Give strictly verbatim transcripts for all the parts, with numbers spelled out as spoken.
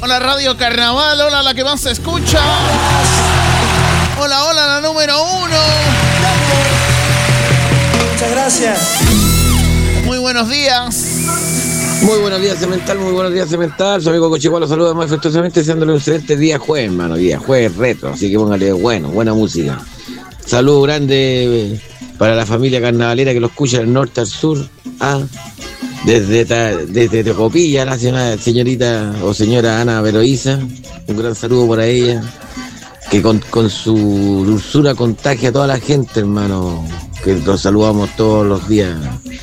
Hola Radio Carnaval, hola la que más se escucha. Hola, hola la número uno. Muchas gracias. Muy buenos días. Muy buenos días, Cemental, muy buenos días, Cemental. Su amigo Cochihualo saluda más afectuosamente, deseándole un excelente día jueves, hermano. Día jueves retro, así que póngale bueno, buena música. Saludo grande para la familia carnavalera que lo escucha del norte al sur. Ah, desde, desde Tecopilla, la señorita o señora Ana Veloíza. Un gran saludo para ella, que con, con su dulzura contagia a toda la gente, hermano, que los saludamos todos los días.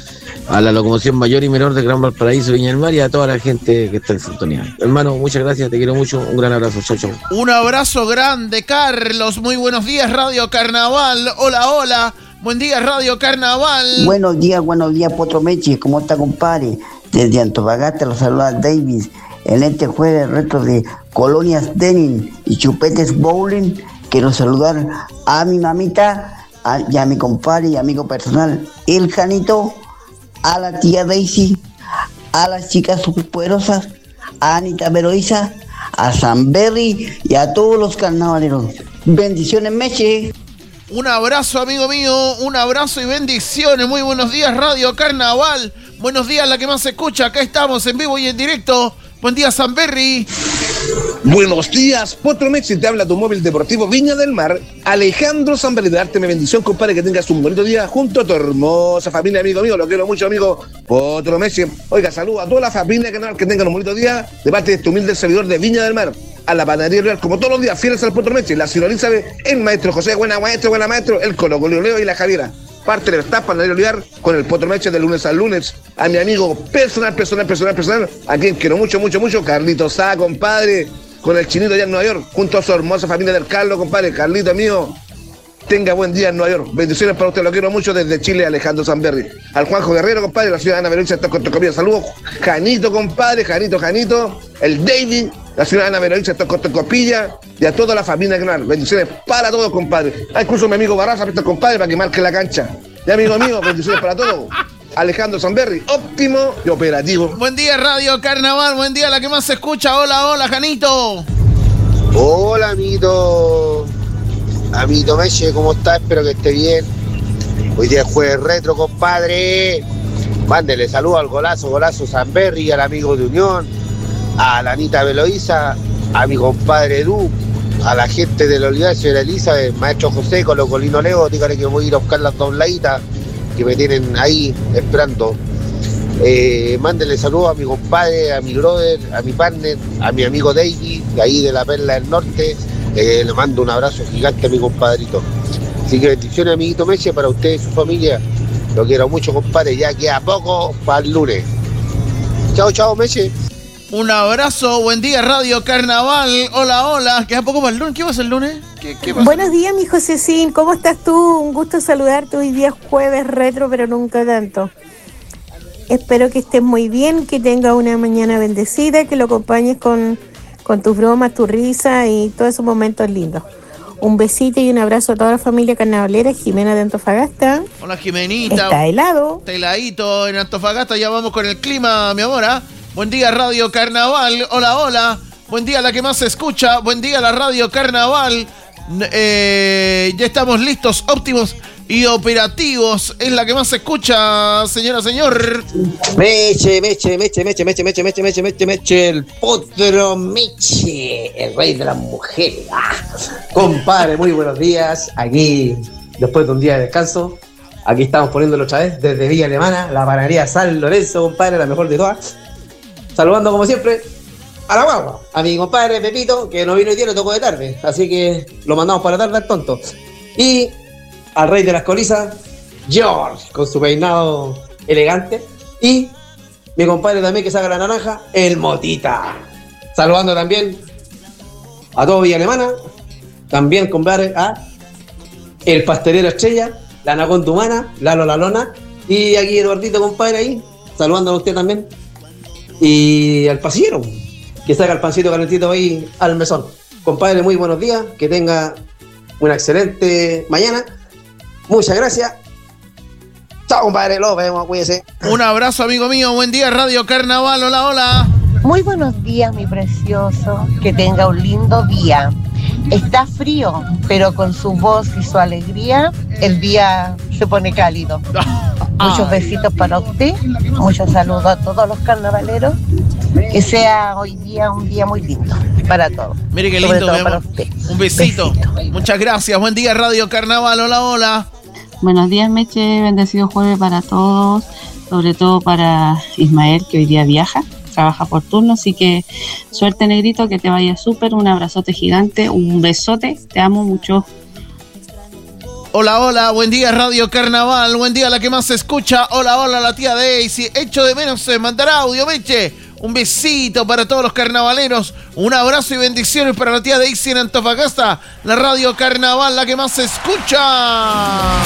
A la locomoción mayor y menor de Gran Valparaíso, Viña del Mar, y a toda la gente que está en sintonía. Hermano, muchas gracias, te quiero mucho, un gran abrazo, chau, chau. Un abrazo grande, Carlos, muy buenos días, Radio Carnaval, hola, hola, buen día, Radio Carnaval. Buenos días, buenos días, Potro Meche, ¿cómo está, compadre? Desde Antofagasta los saluda Davis, en este jueves reto de Colonias Denim y Chupetes Bowling, quiero saludar a mi mamita, a, y a mi compadre y amigo personal, el Janito, a la tía Daisy, a las chicas superpoderosas, a Anita Veloíza, a Samberry y a todos los carnavaleros. Bendiciones, Meche. Un abrazo, amigo mío, un abrazo y bendiciones. Muy buenos días, Radio Carnaval. Buenos días, la que más se escucha. Acá estamos en vivo y en directo. Buen día, Samberry. Buenos días, Potro Meche, te habla tu móvil deportivo Viña del Mar, Alejandro Samberry, de darte mi bendición, compadre, que tengas un bonito día junto a tu hermosa familia, amigo mío, lo quiero mucho, amigo Potro Meche. Oiga, saludo a toda la familia canal, que tengan un bonito día, de parte de este humilde servidor de Viña del Mar, a la panadería Real, como todos los días, fieles al Potro Meche, la señora Elizabeth, el maestro José, buena maestro, buena maestro, el Colo Colo Leo y la Javiera. Parte de la panadería Olivar con el Potro Meche de lunes al lunes, a mi amigo personal, personal, personal, personal, a quien quiero mucho, mucho, mucho, Carlito Sá, compadre, con el Chinito allá en Nueva York, junto a su hermosa familia del Carlos, compadre. Carlito mío, tenga buen día en Nueva York. Bendiciones para usted, lo quiero mucho desde Chile, Alejandro Samberry. Al Juanjo Guerrero, compadre, la ciudad Ana Veloíza está con tu comida. Saludos, Janito, compadre, Janito, Janito, el David, la ciudad Ana Veloíza está con tu copilla, y a toda la familia canal. Bendiciones para todos, compadre. Ah, incluso mi amigo Barraza, este compadre, para que marque la cancha. Y amigo mío, bendiciones para todos. Alejandro Samberry, óptimo y operativo. Buen día, Radio Carnaval, buen día, la que más se escucha. Hola, hola, Janito. Hola, amiguito. Amiguito Meche, ¿cómo está? Espero que esté bien. Hoy día es jueves retro, compadre. Mándele saludos al golazo, golazo Samberry, al amigo de Unión, a la Anita Veloíza, a mi compadre Edu, a la gente del Olivar, señora Elizabeth, maestro José, Colo Colino Leo, dígale que voy a ir a buscar las dobladitas que me tienen ahí esperando. Eh, mándenle saludos a mi compadre, a mi brother, a mi partner, a mi amigo David, de ahí de la Perla del Norte. Eh, le mando un abrazo gigante a mi compadrito. Así que bendiciones, amiguito Meche, para usted y su familia. Lo quiero mucho, compadre. Ya queda poco para el lunes. Chao, chao, Meche. Un abrazo, buen día, Radio Carnaval. Hola, hola. ¿Queda poco para el lunes? ¿Qué pasa el lunes? ¿Qué, qué pasa? Buenos días, mi Josecín. ¿Cómo estás tú? Un gusto saludarte. Hoy día es jueves retro, pero nunca tanto. Espero que estés muy bien, que tengas una mañana bendecida, que lo acompañes con, con tus bromas, tu risa y todos esos momentos lindos. Un besito y un abrazo a toda la familia carnavalera. Jimena de Antofagasta. Hola, Jimenita. Está helado. Está heladito en Antofagasta. Ya vamos con el clima, mi amor. ¿eh? Buen día, Radio Carnaval. Hola, hola. Buen día, la que más se escucha. Buen día, la Radio Carnaval. Eh, ya estamos listos, óptimos y operativos. Es la que más se escucha, señora, señor. Meche, Meche, Meche, Meche, Meche, Meche, Meche, Meche, Meche, Meche, el Potro Meche, el rey de las mujeres. Ah. Compadre, muy buenos días. Aquí, después de un día de descanso, aquí estamos poniéndolo otra vez desde Villa Alemana, la panadería San Lorenzo, compadre, la mejor de todas. Saludando como siempre a la guagua, a mi compadre Pepito, que no vino hoy día, le tocó de tarde, así que lo mandamos para la tarde al tonto. Y al rey de las colizas, George, con su peinado elegante. Y mi compadre también que saca la naranja, el Motita. Saludando también a todo Villa Alemana, también compadre a el pastelero Estrella, la Anaconda Humana, Lalo La Lona, y aquí Eduardito, compadre, ahí, saludándolo a usted también. Y al pasillero, que saca el pancito calentito ahí al mesón. Compadre, muy buenos días, que tenga una excelente mañana. Muchas gracias. Chao, compadre, lo vemos, cuídese. Un abrazo, amigo mío. Buen día, Radio Carnaval. Hola, hola. Muy buenos días, mi precioso. Que tenga un lindo día. Está frío, pero con su voz y su alegría, el día se pone cálido. Muchos besitos para usted, muchos saludos a todos los carnavaleros. Que sea hoy día un día muy lindo para todos. Mire qué lindo, mi amor. Un besito. besito. Muchas gracias. Buen día, Radio Carnaval. Hola, hola. Buenos días, Meche. Bendecido jueves para todos. Sobre todo para Ismael, que hoy día viaja. Trabaja por turno, así que suerte, negrito, que te vaya súper, un abrazote gigante, un besote, te amo mucho. Hola, hola, buen día Radio Carnaval, buen día la que más se escucha, hola, hola la tía Daisy, echo de menos eh, mandar audio, Meche, un besito para todos los carnavaleros, un abrazo y bendiciones para la tía Daisy en Antofagasta, la Radio Carnaval, la que más se escucha.